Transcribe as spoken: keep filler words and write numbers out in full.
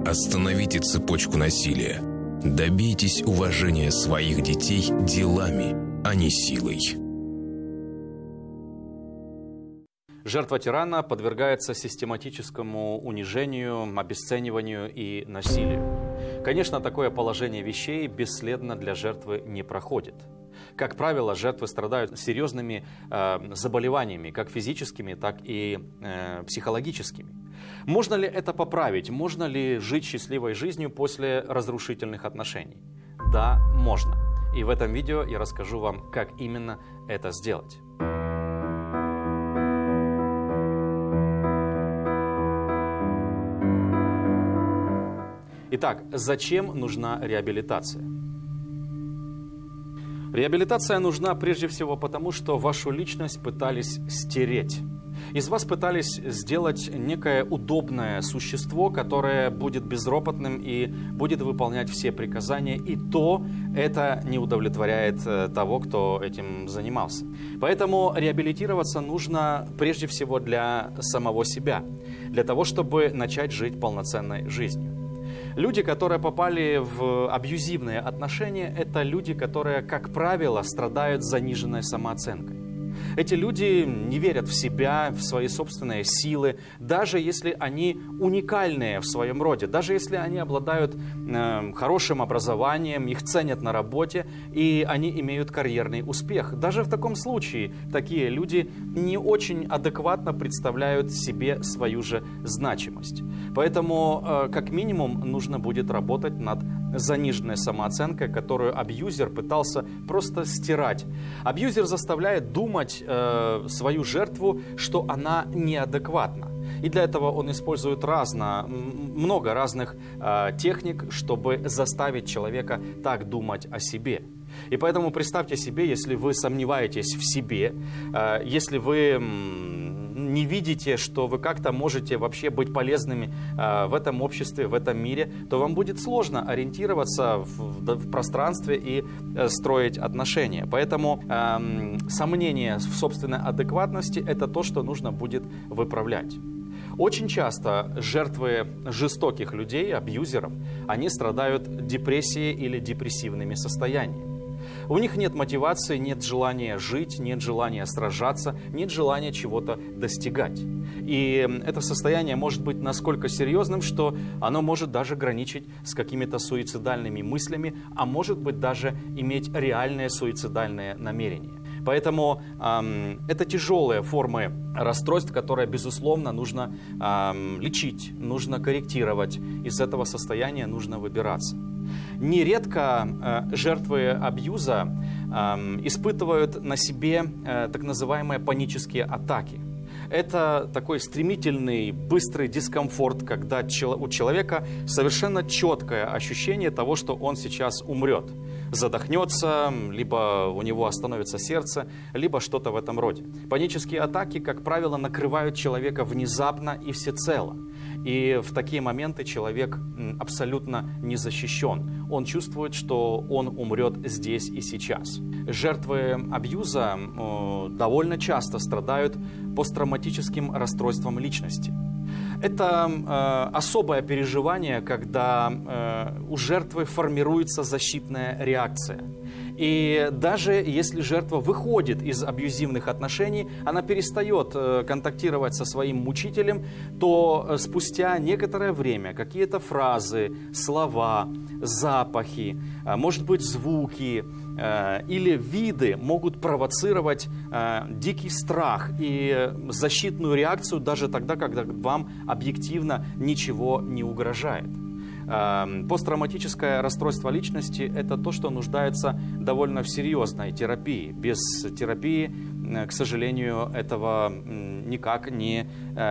Остановите цепочку насилия. Добейтесь уважения своих детей делами, а не силой. Жертва тирана подвергается систематическому унижению, обесцениванию и насилию. Конечно, такое положение вещей бесследно для жертвы не проходит. Как правило, жертвы страдают серьезными э, заболеваниями, как физическими, так и э, психологическими. Можно ли это поправить? Можно ли жить счастливой жизнью после разрушительных отношений? Да, можно. И в этом видео я расскажу вам, как именно это сделать. Итак, зачем нужна реабилитация? Реабилитация нужна прежде всего потому, что вашу личность пытались стереть. Из вас пытались сделать некое удобное существо, которое будет безропотным и будет выполнять все приказания, и то это не удовлетворяет того, кто этим занимался. Поэтому реабилитироваться нужно прежде всего для самого себя, для того, чтобы начать жить полноценной жизнью. Люди, которые попали в абьюзивные отношения, это люди, которые, как правило, страдают заниженной самооценкой. Эти люди не верят в себя, в свои собственные силы, даже если они уникальные в своем роде, даже если они обладают э, хорошим образованием, их ценят на работе и они имеют карьерный успех. Даже в таком случае такие люди не очень адекватно представляют себе свою же значимость. Поэтому, э, как минимум, нужно будет работать над заниженной самооценкой, которую абьюзер пытался просто стирать. Абьюзер заставляет думать э, свою жертву, что она неадекватна. И для этого он использует разно, много разных э, техник, чтобы заставить человека так думать о себе. И поэтому представьте себе, если вы сомневаетесь в себе, э, если вы не видите, что вы как-то можете вообще быть полезными э, в этом обществе, в этом мире, то вам будет сложно ориентироваться в, в пространстве и э, строить отношения. Поэтому э, сомнение в собственной адекватности – это то, что нужно будет выправлять. Очень часто жертвы жестоких людей, абьюзеров, они страдают депрессией или депрессивными состояниями. У них нет мотивации, нет желания жить, нет желания сражаться, нет желания чего-то достигать. И это состояние может быть настолько серьезным, что оно может даже граничить с какими-то суицидальными мыслями, а может быть даже иметь реальные суицидальные намерения. Поэтому эм, это тяжелые формы расстройств, которые, безусловно, нужно эм, лечить, нужно корректировать. Из этого состояния нужно выбираться. Нередко э, жертвы абьюза э, испытывают на себе э, так называемые панические атаки. Это такой стремительный, быстрый дискомфорт, когда у человека совершенно четкое ощущение того, что он сейчас умрет, задохнется, либо у него остановится сердце, либо что-то в этом роде. Панические атаки, как правило, накрывают человека внезапно и всецело. И в такие моменты человек абсолютно не защищен. Он чувствует, что он умрет здесь и сейчас. Жертвы абьюза э, довольно часто страдают посттравматическим расстройством личности. Это э, особое переживание, когда э, у жертвы формируется защитная реакция. И даже если жертва выходит из абьюзивных отношений, она перестает э, контактировать со своим мучителем, то э, спустя некоторое время какие-то фразы, слова, запахи, э, может быть, звуки э, или виды могут провоцировать э, дикий страх и защитную реакцию даже тогда, когда вам объективно ничего не угрожает. Посттравматическое расстройство личности – это то, что нуждается довольно в серьезной терапии. Без терапии, к сожалению, этого никак не